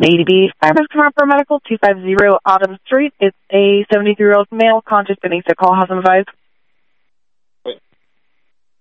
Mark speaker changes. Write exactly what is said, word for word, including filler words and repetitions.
Speaker 1: A D B, Fireman's Command Paramedical, two five zero Autumn Street. It's a seventy-three-year-old male conscious beneath the call. How's him advised?